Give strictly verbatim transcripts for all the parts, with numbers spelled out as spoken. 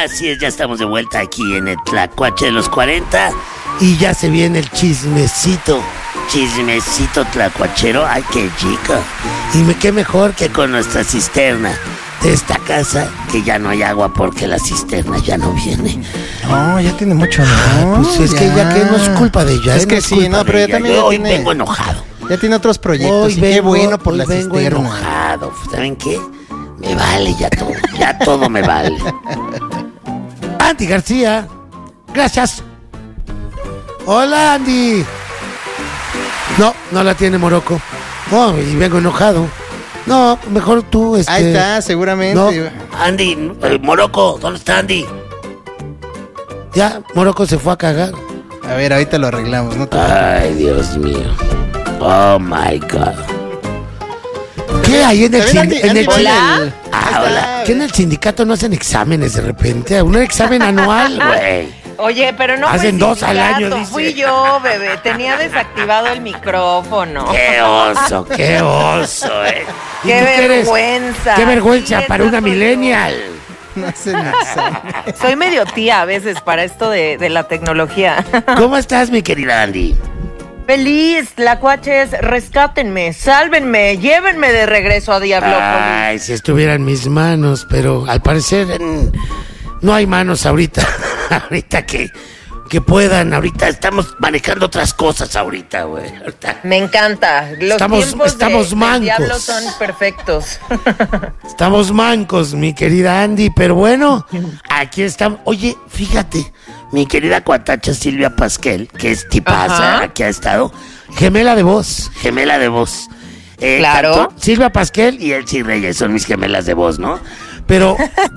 Así es, ya estamos de vuelta aquí en el Tlacuache de los cuarenta. Y ya se viene el chismecito. Chismecito tlacuachero, ay, qué chico. Y me, qué mejor que Que con nuestra cisterna de esta casa, que ya no hay agua porque la cisterna ya no viene. No, ya tiene mucho, ¿no? Pues es que ya que no es culpa de ella. Es eh, que no es sí, culpa no, de pero ya ella. también Yo ya hoy tiene- vengo enojado. Ya tiene otros proyectos Hoy y qué vengo- bueno por hoy la vengo cisterna. Enojado. ¿Saben qué? Me vale ya todo. Ya todo me vale. Andy García, gracias. Hola, Andy. No, no la tiene Morocco. Oh, y vengo enojado. No, mejor tú, este... Ahí está, seguramente. No. Andy, eh, Morocco, ¿dónde está Andy? Ya, Morocco se fue a cagar. A ver, ahorita lo arreglamos, ¿no? Ay, Dios mío. Oh, my God. ¿Qué hay en el, También sin- Andy- en el Andy sin- va en el- Ah, Ahí está. hola. ¿Qué en el sindicato no hacen exámenes de repente? ¿Un examen anual? Güey. Oye, pero no Hacen fue dos al año, sindicato, dice. fui yo, bebé. Tenía desactivado el micrófono. Qué oso, qué oso, eh. ¿Y Qué tú qué eres? vergüenza. ¡Qué vergüenza Sí, para esa una soy yo. millennial! No hacen examen. Soy medio tía a veces para esto de, de la tecnología. ¿Cómo estás, mi querida Andy? Feliz, tlacuaches, rescátenme, sálvenme, llévenme de regreso a Diablópolis. Ay, si estuviera en mis manos, pero al parecer mm, no hay manos ahorita. Ahorita que, que puedan, ahorita Estamos manejando otras cosas ahorita, güey. Ahorita. Me encanta. Los Estamos- tiempos estamos de, mancos. del diablo son perfectos. estamos mancos, mi querida Andy, pero bueno, aquí estamos. Oye, fíjate, Mi querida cuatacha Silvia Pasquel, que es tipaza, Ajá. aquí ha estado, gemela de voz. gemela de voz. Eh, Claro. tanto- Silvia Pasquel, y Elsie Reyes son mis gemelas de voz, ¿no? pero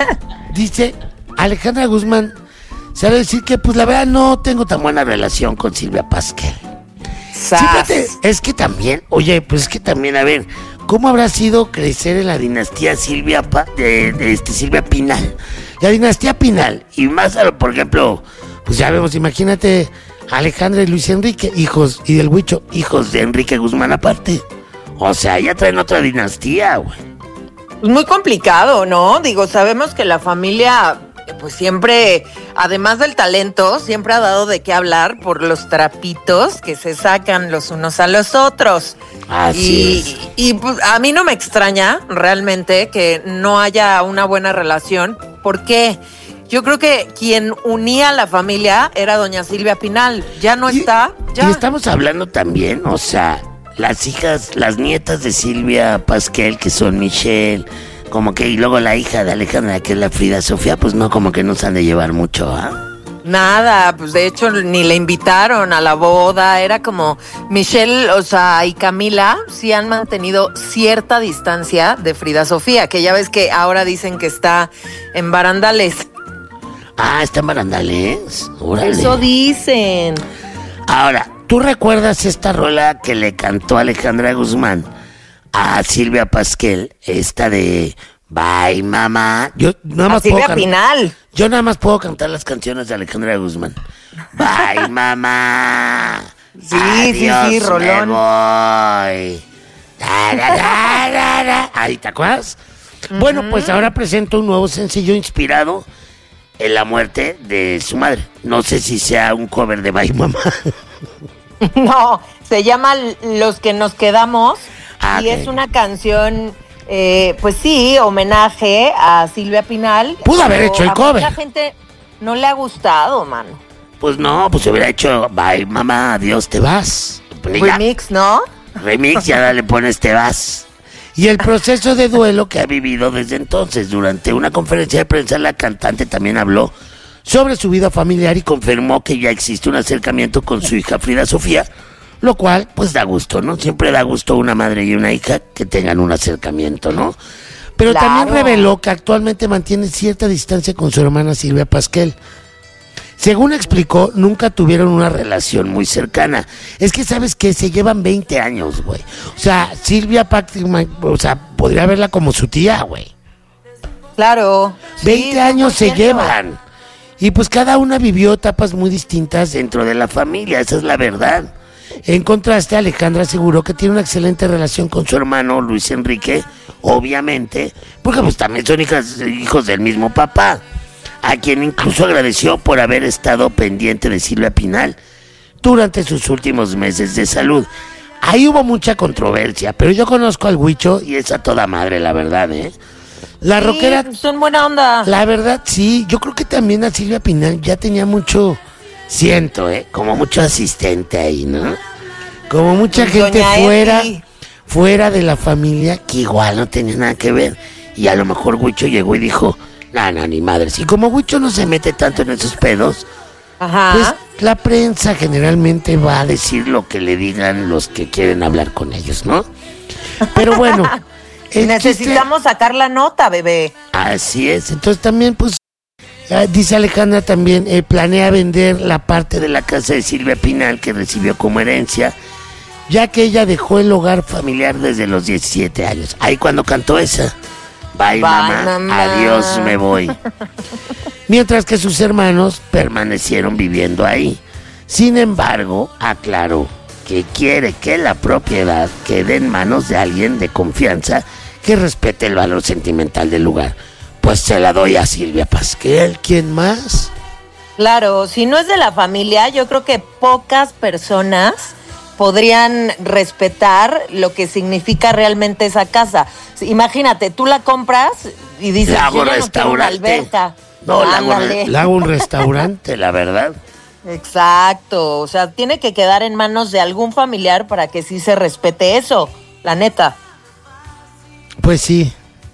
dice Alejandra Guzmán, sabe decir que pues la verdad no tengo tan buena relación con Silvia Pasquel. Sas. Fíjate, es que también, oye, pues es que también, a ver, ¿Cómo habrá sido crecer en la la dinastía Silvia Pa- de, de este Silvia Pinal. La dinastía Pinal? Y más, a lo- por ejemplo, Pues ya vemos, imagínate Alejandra y Luis Enrique, hijos, y del Huicho, hijos de Enrique Guzmán aparte. O sea, ya traen otra dinastía, güey. Es muy complicado, ¿no? Digo, sabemos que la familia, pues siempre, además del talento, siempre ha dado de qué hablar por los trapitos que se sacan los unos a los otros. Así es. y, y pues a mí no me extraña realmente que no haya una buena relación. ¿Por qué? Yo creo que quien unía a la familia era doña Silvia Pinal. Ya no Y- está, ya. Y estamos hablando también, o sea, las hijas, las nietas de Silvia Pasquel, que son Michelle, como que, y luego la hija de Alejandra, que es la Frida Sofía, pues no, como que no se han de llevar mucho, ¿ah? Nada, pues de hecho ni le invitaron a la boda, era como Michelle, o sea, y Camila sí han mantenido cierta distancia de Frida Sofía, que ya ves que ahora dicen que está en barandales. Ah, está en Barandales. Órale. Eso dicen. Ahora, ¿tú recuerdas esta rola que le cantó Alejandra Guzmán a Silvia Pasquel? Esta de Bye, mamá. yo nada A más puedo Silvia can- Pinal. Yo nada más puedo cantar las canciones de Alejandra Guzmán. Bye, mamá. Sí, sí, sí, Adiós, rolón. me voy. Da, da, da, da, da. Ahí, ¿te acuerdas? Bueno, pues ahora presento un nuevo sencillo Inspirado en la muerte de su madre. No sé si sea un cover de Bye, mamá. No, se llama Los que nos quedamos Ah, y ok. es una canción, eh, pues sí, homenaje a Silvia Pinal. Pudo haber pero hecho el a cover. mucha gente no le ha gustado, mano. Pues no, pues se hubiera hecho Bye, mamá, adiós, te vas. Pues ya, Remix, ¿no? remix, ya le pones te vas. y el proceso de duelo que Que ha vivido desde entonces. Durante una conferencia de prensa, la cantante también habló sobre su vida familiar y con confirmó que ya existe un acercamiento con su hija Frida Sofía, lo cual pues da gusto, ¿no? Siempre da gusto una madre y una hija que tengan un acercamiento, ¿no? Pero Claro. también reveló que actualmente mantiene cierta distancia con su hermana Silvia Pasquel. Según explicó, nunca tuvieron una relación. Relación muy cercana. Es que sabes que se llevan veinte años, güey. O sea, Silvia Pasquel, o sea, podría verla como su tía, güey. Claro. sí, veinte años se cien por ciento. llevan. Y pues cada una vivió etapas muy distintas. Dentro de la familia, esa es la verdad. En contraste, Alejandra aseguró que tiene una excelente relación con Con su hermano Luis Enrique, obviamente, porque pues también son hijas, hijos del mismo papá. a quien incluso agradeció por haber estado pendiente de Silvia Pinal durante sus últimos meses de salud. Ahí hubo mucha controversia, pero yo conozco al Huicho y es a toda madre, la verdad, ¿eh? La Sí, rockera, son buena onda. la verdad, sí, yo creo que también a Silvia Pinal ya tenía mucho, siento, ¿eh? Como mucho asistente ahí, ¿no? Como mucha Pues, gente doña fuera, Eti. fuera de la familia que igual no tenía nada que ver. Y a lo mejor Huicho llegó y dijo, no, no, ni madres. Y como Huicho no se mete tanto en esos pedos, Ajá. pues la prensa generalmente va a decir lo que le digan los que quieren hablar con ellos, ¿no? Pero bueno, el Necesitamos sacar la nota, bebé. chiste- así es. Entonces también, pues, ah, dice Alejandra también, eh, planea vender la parte de la casa de Silvia Pinal que recibió como herencia, ya que ella dejó el hogar familiar desde los diecisiete años. Ahí cuando cantó esa, bye, Bye, mamá, mamá. adiós, me voy. Mientras que sus hermanos permanecieron viviendo ahí. Sin embargo, aclaró que quiere que la propiedad quede en manos de alguien de confianza que respete el valor sentimental del lugar. Pues se la doy a Silvia Pasquel. ¿Quién más? Claro, si no es de la familia, yo creo que pocas personas podrían respetar lo que significa realmente esa casa. Imagínate, tú la compras y dices, Le hago yo ya no quiero una restaurante. alberca. No, le hago, Ándale. le hago un restaurante, la verdad. Exacto, o sea, tiene que quedar en manos de algún familiar para que sí se respete eso, la neta, Pues sí.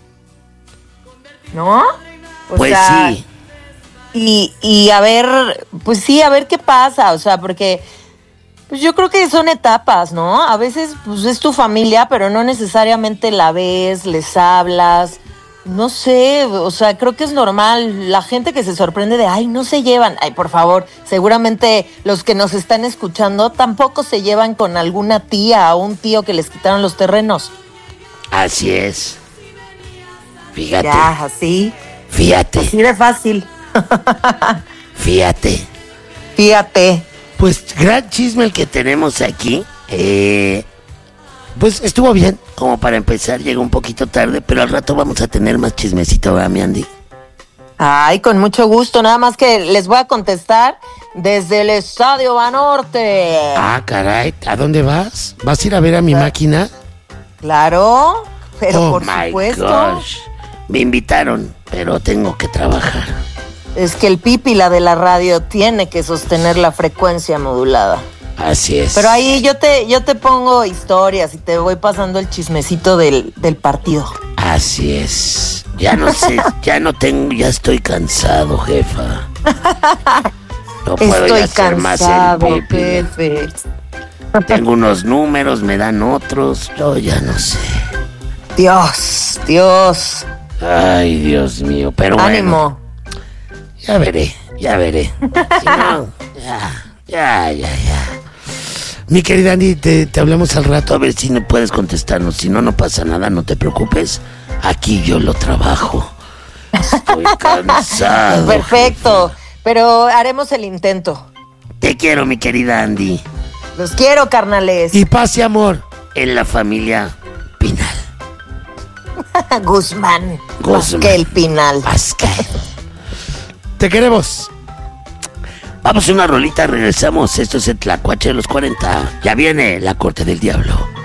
¿no? O Pues sea, sí. Y, y a ver, pues sí, a ver qué pasa, o sea, porque pues yo creo que son etapas, ¿no? A veces pues es tu familia, pero no necesariamente la ves, les hablas, no sé, o sea, creo que es normal. La gente que se sorprende de, ay, no se llevan, ay, por favor, seguramente los que nos están escuchando tampoco se llevan con alguna tía o un tío que les quitaron los terrenos. Así es. Fíjate, Ya, así, fíjate, así de fácil. fíjate. Fíjate. Pues gran chisme el que tenemos aquí. Eh, pues estuvo bien, como para empezar, llegó un poquito tarde, pero al rato vamos a tener más chismecito, ¿verdad, mi Andy? Ay, con mucho gusto. Nada más que les voy a contestar desde el Estadio Banorte. Ah, caray. ¿A dónde vas? ¿Vas a ir a ver a mi máquina? Claro, pero Oh por my supuesto. gosh. Me invitaron, pero tengo que trabajar. Es que el pípila de la radio tiene que sostener la frecuencia modulada. Así es. Pero ahí yo te, yo te pongo historias y te voy pasando el chismecito del, del partido. Así es. Ya no sé, ya no tengo, ya estoy cansado, jefa. No puedo ya Estoy hacer más el cansado, pipi. jefe. Tengo unos números, me dan otros, yo ya no sé. Dios, Dios. Ay, Dios mío, pero bueno, Ánimo. ya veré, ya veré. Si no, ya, ya, ya, ya. Mi querida Andy, te, te hablamos al rato. A ver si no puedes contestarnos, si no, no pasa nada, no te preocupes. Aquí yo lo trabajo. Estoy cansado. Perfecto. Pero haremos el intento. Te quiero, mi querida Andy. Los quiero, carnales. Y paz y amor. En la familia Pinal. Guzmán. Guzmán. Que el Pinal. Pascal. Te queremos. Vamos a una rolita, regresamos. Esto es el Tlacuache de los cuarenta. Ya viene la corte del diablo.